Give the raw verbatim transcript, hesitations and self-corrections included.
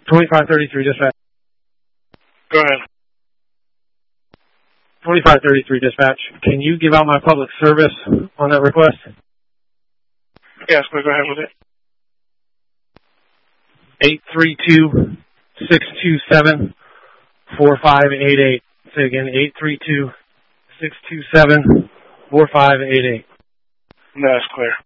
twenty-five thirty-three dispatch. Go ahead. twenty-five thirty-three dispatch. Can you give out my public service on that request? Yes, go ahead with it. eight three two, six two seven, four five eight eight. Say again, eight three two, six two seven, four five eight eight. That's clear.